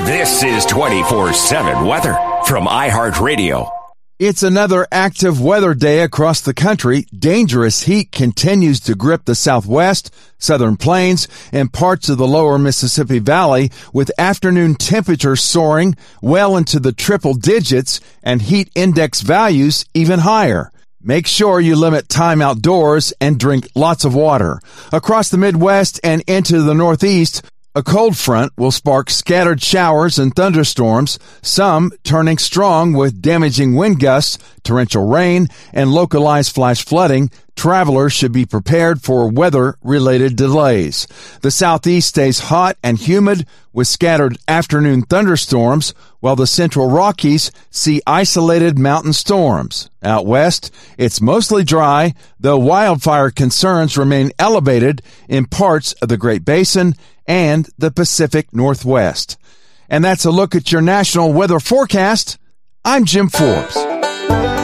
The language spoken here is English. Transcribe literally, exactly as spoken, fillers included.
This is twenty-four seven weather from iHeartRadio. It's another active weather day across the country. Dangerous heat continues to grip the Southwest, Southern Plains, and parts of the lower Mississippi Valley, with afternoon temperatures soaring well into the triple digits and heat index values even higher. Make sure you limit time outdoors and drink lots of water. Across the Midwest and into the Northeast, a cold front will spark scattered showers and thunderstorms, some turning strong with damaging wind gusts, torrential rain, and localized flash flooding. Travelers should be prepared for weather-related delays. The Southeast stays hot and humid with scattered afternoon thunderstorms, while the Central Rockies see isolated mountain storms. Out west, it's mostly dry, though wildfire concerns remain elevated in parts of the Great Basin and the Pacific Northwest. And that's a look at your national weather forecast. I'm Jim Forbes.